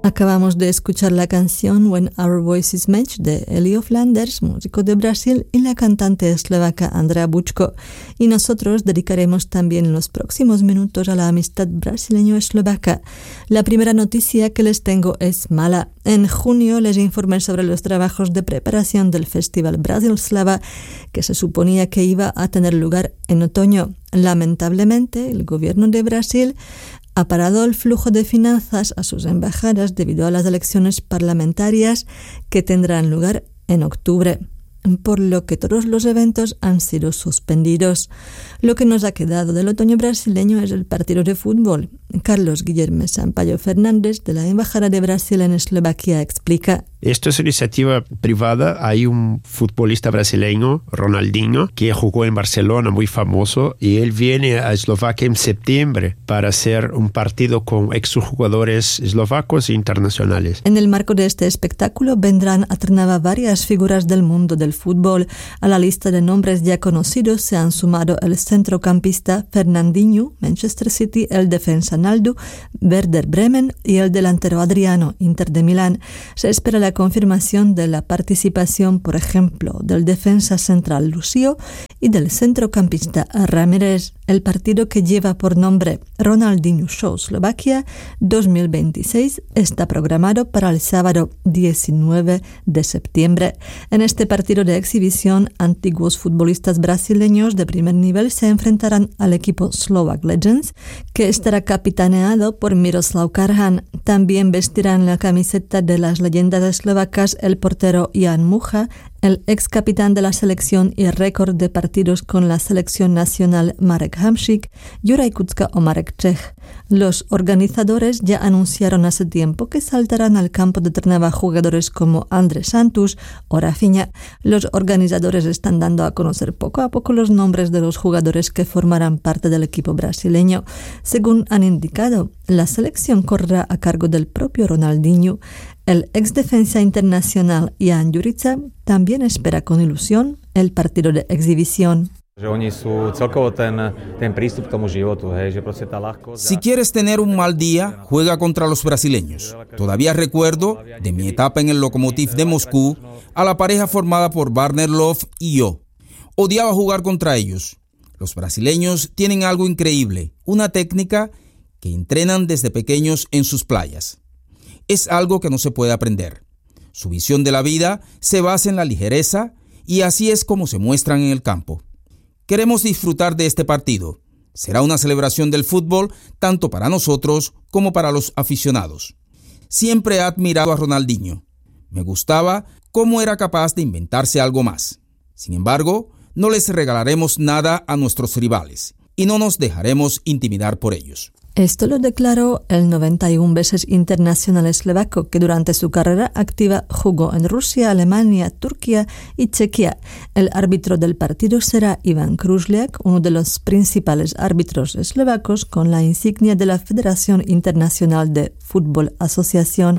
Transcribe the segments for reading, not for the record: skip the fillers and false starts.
Acabamos de escuchar la canción When Our Voices Match de Elio Flanders, músico de Brasil, y la cantante eslovaca Andrea Bučko. Y nosotros dedicaremos también los próximos minutos a la amistad brasileño-eslovaca. La primera noticia que les tengo es mala. En junio les informé sobre los trabajos de preparación del Festival Brasilslava, que se suponía que iba a tener lugar en otoño. Lamentablemente, el gobierno de Brasil ha parado el flujo de finanzas a sus embajadas debido a las elecciones parlamentarias que tendrán lugar en octubre, por lo que todos los eventos han sido suspendidos. Lo que nos ha quedado del otoño brasileño es el partido de fútbol. Carlos Guillermo Sampaio Fernández, de la Embajada de Brasil en Eslovaquia, explica. Esto es una iniciativa privada. Hay un futbolista brasileño, Ronaldinho, que jugó en Barcelona, muy famoso, y él viene a Eslovaquia en septiembre para hacer un partido con exjugadores eslovacos e internacionales. En el marco de este espectáculo vendrán a Trnava varias figuras del mundo del fútbol. A la lista de nombres ya conocidos se han sumado el centrocampista Fernandinho, Manchester City, el defensa Naldo, Werder Bremen y el delantero Adriano, Inter de Milán. Se espera la confirmación de la participación, por ejemplo, del defensa central Lucio y del centrocampista Ramírez. El partido, que lleva por nombre Ronaldinho Show Slovakia 2026, está programado para el sábado 19 de septiembre. En este partido de exhibición, antiguos futbolistas brasileños de primer nivel se enfrentarán al equipo Slovak Legends, que estará capitaneado por Miroslav Karhan. También vestirán la camiseta de las leyendas eslovacas el portero Jan Mucha, el ex capitán de la selección y récord de partidos con la selección nacional Marek Hamšík, Juraj Kucka o Marek Čech. Los organizadores ya anunciaron hace tiempo que saltarán al campo de Trnava jugadores como Andrés Santos o Rafinha. Los organizadores están dando a conocer poco a poco los nombres de los jugadores que formarán parte del equipo brasileño. Según han indicado, la selección correrá a cargo del propio Ronaldinho. El ex defensa internacional Jan Jurica también espera con ilusión el partido de exhibición. Si quieres tener un mal día, juega contra los brasileños. Todavía recuerdo, de mi etapa en el Lokomotiv de Moscú, a la pareja formada por Warner Love y yo. Odiaba jugar contra ellos. Los brasileños tienen algo increíble, una técnica que entrenan desde pequeños en sus playas. Es algo que no se puede aprender. Su visión de la vida se basa en la ligereza y así es como se muestran en el campo. Queremos disfrutar de este partido. Será una celebración del fútbol tanto para nosotros como para los aficionados. Siempre he admirado a Ronaldinho. Me gustaba cómo era capaz de inventarse algo más. Sin embargo, no les regalaremos nada a nuestros rivales y no nos dejaremos intimidar por ellos. Esto lo declaró el 91 veces internacional eslovaco, que durante su carrera activa jugó en Rusia, Alemania, Turquía y Chequia. El árbitro del partido será Ivan Kružliak, uno de los principales árbitros eslovacos con la insignia de la Federación Internacional de Fútbol Asociación.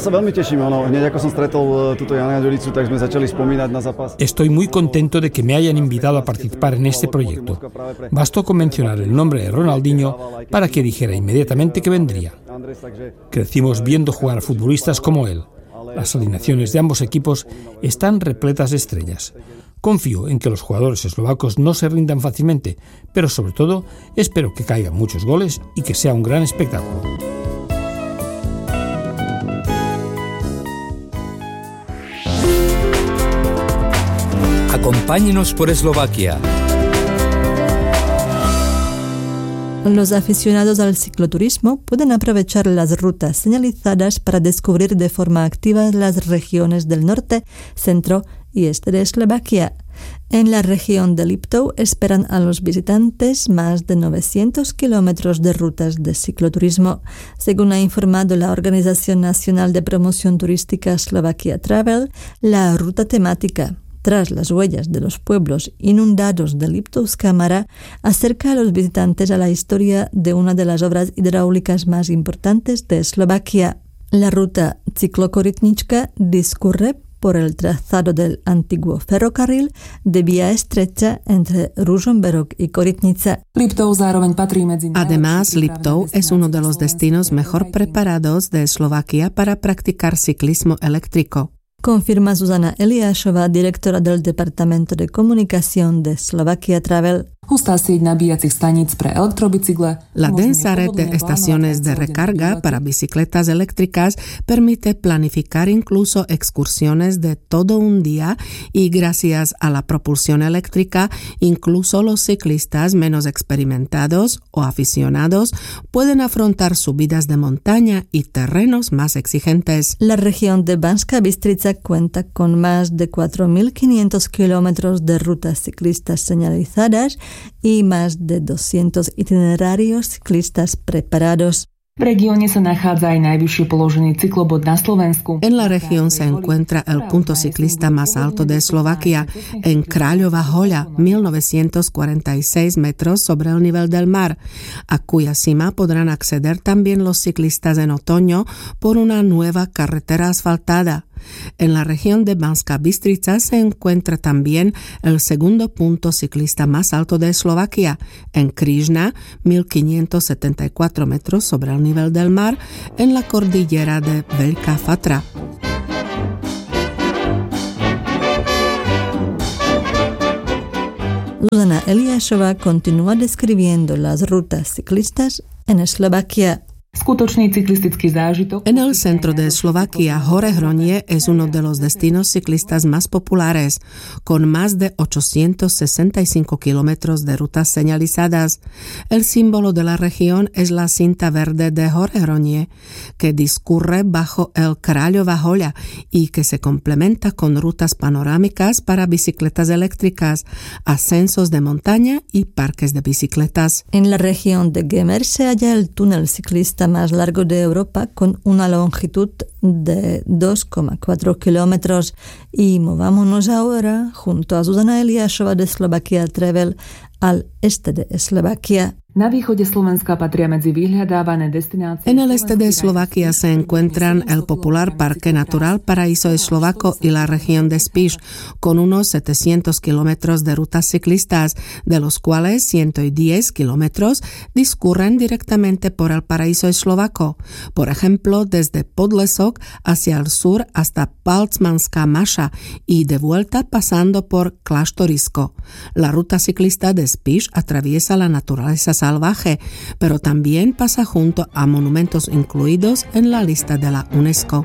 Estoy muy contento de que me hayan invitado a participar en este proyecto. Bastó con mencionar el nombre de Ronaldinho para que dijera inmediatamente que vendría. Crecimos viendo jugar a futbolistas como él. Las alineaciones de ambos equipos están repletas de estrellas. Confío en que los jugadores eslovacos no se rindan fácilmente, pero sobre todo espero que caigan muchos goles y que sea un gran espectáculo. Acompáñenos por Eslovaquia. Los aficionados al cicloturismo pueden aprovechar las rutas señalizadas para descubrir de forma activa las regiones del norte, centro y este de Eslovaquia. En la región de Liptov esperan a los visitantes más de 900 kilómetros de rutas de cicloturismo. Según ha informado la Organización Nacional de Promoción Turística Slovakia Travel, la ruta temática tras las huellas de los pueblos inundados de Liptovská Mara, acerca a los visitantes a la historia de una de las obras hidráulicas más importantes de Eslovaquia. La ruta ciclokorytnička discurre por el trazado del antiguo ferrocarril de vía estrecha entre Ružomberok y Korytnica. Además, Liptov es uno de los destinos mejor preparados de Eslovaquia para practicar ciclismo eléctrico. Confirma Zuzana Eliášová, directora del Departamento de Comunicación de Slovakia Travel. La densa red de estaciones de recarga para bicicletas eléctricas permite planificar incluso excursiones de todo un día y gracias a la propulsión eléctrica, incluso los ciclistas menos experimentados o aficionados pueden afrontar subidas de montaña y terrenos más exigentes. La región de Banská Bystrica cuenta con más de 4.500 kilómetros de rutas ciclistas señalizadas y más de 200 itinerarios ciclistas preparados. En la región se encuentra el punto ciclista más alto de Eslovaquia, en Kráľová Hoľa, 1946 metros sobre el nivel del mar, a cuya cima podrán acceder también los ciclistas en otoño por una nueva carretera asfaltada. En la región de Banská Bystrica se encuentra también el segundo punto ciclista más alto de Eslovaquia, en Križna, 1574 metros sobre el nivel del mar, en la cordillera de Veľká Fatra. Zuzana Eliášová continúa describiendo las rutas ciclistas en Eslovaquia. En el centro de Eslovaquia, Hore Hronie es uno de los destinos ciclistas más populares, con más de 865 kilómetros de rutas señalizadas. El símbolo de la región es la cinta verde de Hore Hronie, que discurre bajo el Kráľová Hoľa y que se complementa con rutas panorámicas para bicicletas eléctricas, ascensos de montaña y parques de bicicletas. En la región de Gemer se halla el túnel ciclista más largo de Europa con una longitud de 2,4 kilómetros. Y movámonos ahora junto a Zuzana Eliášová de Slovakia Travel al este de Eslovaquia. En el este de Eslovaquia se encuentran el popular Parque Natural Paraíso Eslovaco y la región de Spiš, con unos 700 kilómetros de rutas ciclistas, de los cuales 110 kilómetros discurren directamente por el Paraíso Eslovaco, por ejemplo, desde Podlesok hacia el sur hasta Palcmanská Maša y de vuelta pasando por Kláštorisko. La ruta ciclista de Spiš atraviesa la naturaleza salvaje, pero también pasa junto a monumentos incluidos en la lista de la UNESCO.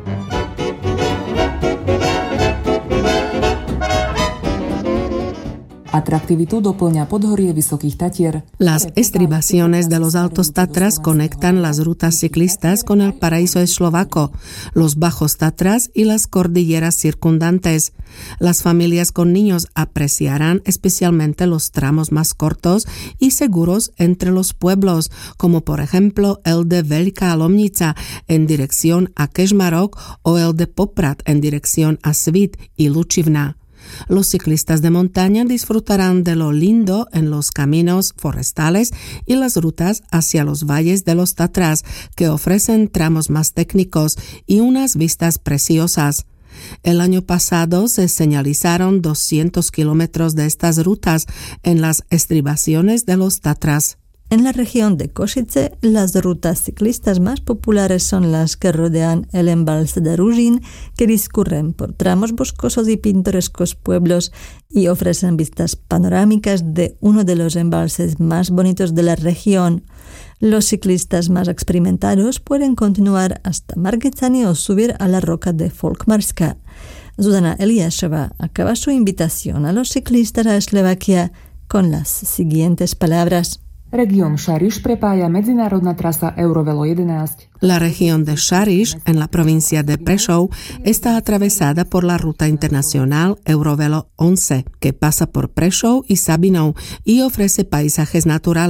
Las estribaciones de los Altos Tatras conectan las rutas ciclistas con el Paraíso Eslovaco, los Bajos Tatras y las cordilleras circundantes. Las familias con niños apreciarán especialmente los tramos más cortos y seguros entre los pueblos, como por ejemplo el de Veľká Lomnica en dirección a Kežmarok o el de Poprad en dirección a Svit y Lučivna. Los ciclistas de montaña disfrutarán de lo lindo en los caminos forestales y las rutas hacia los valles de los Tatras, que ofrecen tramos más técnicos y unas vistas preciosas. El año pasado se señalizaron 200 kilómetros de estas rutas en las estribaciones de los Tatras. En la región de Košice, las rutas ciclistas más populares son las que rodean el embalse de Ružín, que discurren por tramos boscosos y pintorescos pueblos y ofrecen vistas panorámicas de uno de los embalses más bonitos de la región. Los ciclistas más experimentados pueden continuar hasta Margecany o subir a la roca de Folkmarska. Zuzana Eliášová acaba su invitación a los ciclistas a Eslovaquia con las siguientes palabras. Región Šariš prepája medzinárodná trasa Eurovelo 11. La región de Šariš, en la provincia de Prešov, está atravesada por la ruta internacional Eurovelo 11, que pasa por Prešov y Sabinov y ofrece paisajes naturales.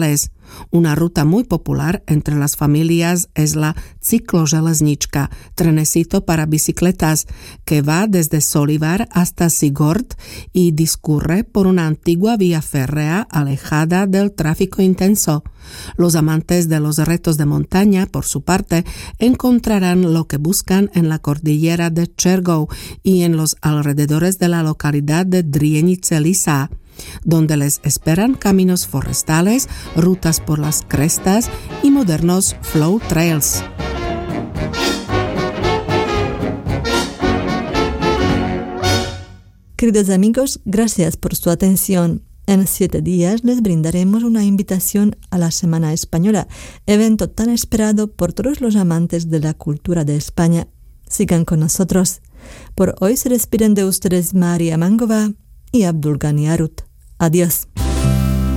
Una ruta muy popular entre las familias es la cicloželeznička, trenecito para bicicletas, que va desde Solivar hasta Sigort y discurre por una antigua vía férrea alejada del tráfico intenso. Los amantes de los retos de montaña, por su parte, encontrarán lo que buscan en la cordillera de Čergov y en los alrededores de la localidad de Drienice Lisa, donde les esperan caminos forestales, rutas por las crestas y modernos flow trails. Queridos amigos, gracias por su atención. En 7 días les brindaremos una invitación a la Semana Española, evento tan esperado por todos los amantes de la cultura de España. Sigan con nosotros. Por hoy se despiden de ustedes María Mangova y Abdul Ghani Arut. Adiós.